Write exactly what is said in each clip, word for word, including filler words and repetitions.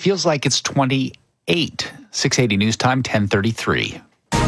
feels like it's twenty-eight. six eighty News Time, ten thirty-three.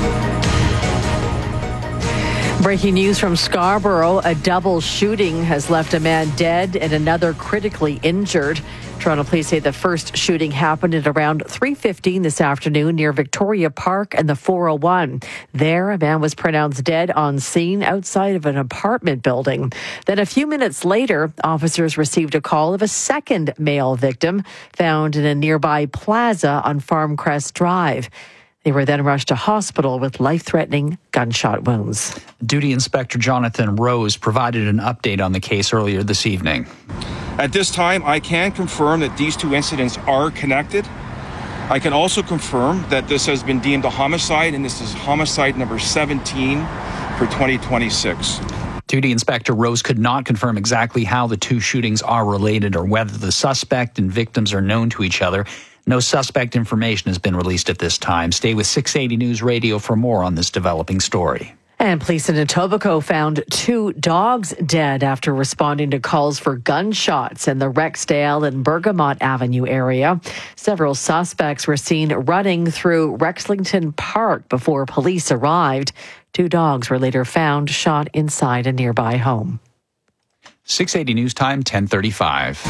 Breaking news from Scarborough. A double shooting has left a man dead and another critically injured. Toronto police say the first shooting happened at around three fifteen this afternoon near Victoria Park and the four oh one. There, a man was pronounced dead on scene outside of an apartment building. Then a few minutes later, officers received a call of a second male victim found in a nearby plaza on Farmcrest Drive. They were then rushed to hospital with life-threatening gunshot wounds. Duty Inspector Jonathan Rose provided an update on the case earlier this evening. At this time, I can confirm that these two incidents are connected. I can also confirm that this has been deemed a homicide, and this is homicide number seventeen for twenty twenty-six. Duty Inspector Rose could not confirm exactly how the two shootings are related or whether the suspect and victims are known to each other. No suspect information has been released at this time. Stay with six eighty News Radio for more on this developing story. And police in Etobicoke found two dogs dead after responding to calls for gunshots in the Rexdale and Bergamot Avenue area. Several suspects were seen running through Rexlington Park before police arrived. Two dogs were later found shot inside a nearby home. six eighty News Time, ten thirty-five.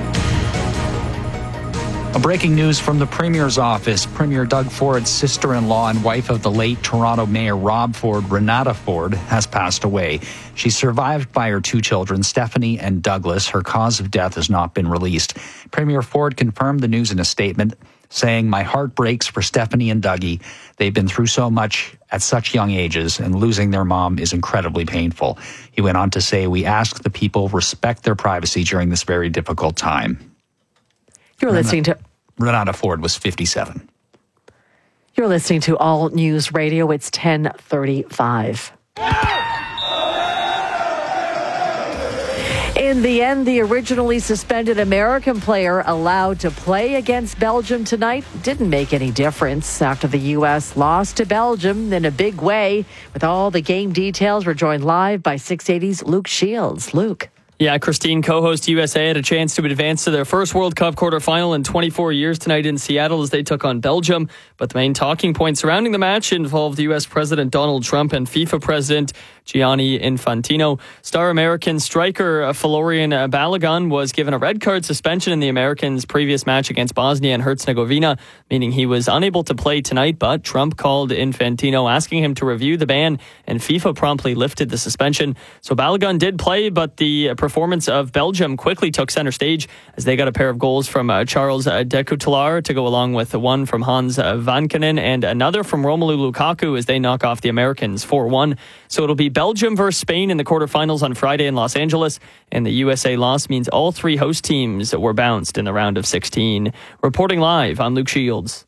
A breaking news from the Premier's office. Premier Doug Ford's sister-in-law and wife of the late Toronto Mayor Rob Ford, Renata Ford, has passed away. She's survived by her two children, Stephanie and Douglas. Her cause of death has not been released. Premier Ford confirmed the news in a statement, saying, "My heart breaks for Stephanie and Dougie. They've been through so much at such young ages, and losing their mom is incredibly painful." He went on to say, "We ask the people respect their privacy during this very difficult time." You're Renata, listening to... Renata Ford was fifty-seven. You're listening to All News Radio. It's ten thirty-five. In the end, the originally suspended American player allowed to play against Belgium tonight didn't make any difference after the U S lost to Belgium in a big way. With all the game details, we're joined live by six eighty's Luke Shields. Luke. Yeah, Christine, co-host U S A, had a chance to advance to their first World Cup quarterfinal in twenty-four years tonight in Seattle as they took on Belgium. But the main talking point surrounding the match involved U S President Donald Trump and FIFA President Gianni Infantino. Star American striker Florian Balogun was given a red card suspension in the Americans' previous match against Bosnia and Herzegovina, meaning he was unable to play tonight. But Trump called Infantino asking him to review the ban, and FIFA promptly lifted the suspension. So Balogun did play, but the performance of Belgium quickly took center stage as they got a pair of goals from uh, Charles uh, de Ketelaere to go along with one from Hans uh, Vankanen and another from Romelu Lukaku as they knock off the Americans four one. So it'll be Belgium versus Spain in the quarterfinals on Friday in Los Angeles, and the U S A loss means all three host teams were bounced in the round of sixteen. Reporting live, I'm Luke Shields.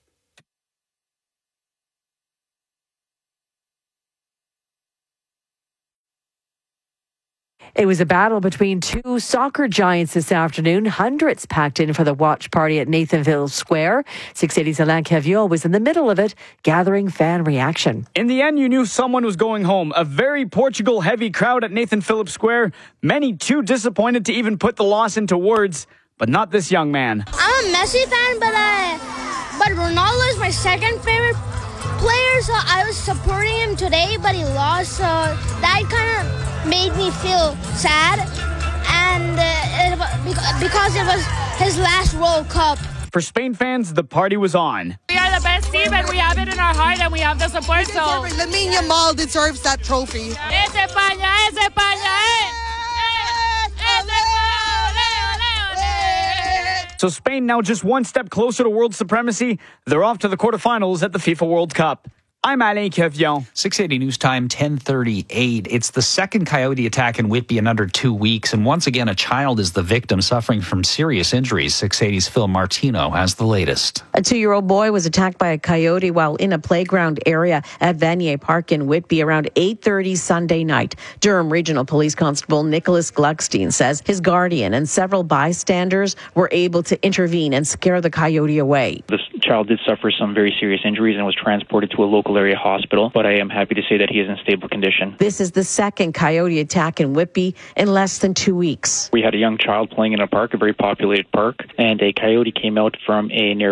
It was a battle between two soccer giants this afternoon. Hundreds packed in for the watch party at Nathan Phillips Square. six eighty's Alain Caviot was in the middle of it, gathering fan reaction. In the end, you knew someone was going home. A very Portugal-heavy crowd at Nathan Phillips Square. Many too disappointed to even put the loss into words, but not this young man. I'm a Messi fan, but uh, but Ronaldo is my second favorite player, so I was supporting him today, but he lost, so that kind of made me feel sad, and uh, it, because it was his last World Cup. For Spain fans, the party was on. We are the best team, and we have it in our heart, and we have the support. So Lamine Yamal deserves that trophy. Es España, es España, eh! So Spain now just one step closer to world supremacy. They're off to the quarterfinals at the FIFA World Cup. I'm Alain Cavion. six eighty News Time, ten thirty-eight. It's the second coyote attack in Whitby in under two weeks, and once again, a child is the victim suffering from serious injuries. six eighty's Phil Martino has the latest. A two-year-old boy was attacked by a coyote while in a playground area at Vanier Park in Whitby around eight thirty Sunday night. Durham Regional Police Constable Nicholas Gluckstein says his guardian and several bystanders were able to intervene and scare the coyote away. This child did suffer some very serious injuries and was transported to a local area hospital, but I am happy to say that he is in stable condition. This is the second coyote attack in Whitby in less than two weeks. We had a young child playing in a park, a very populated park, and a coyote came out from a near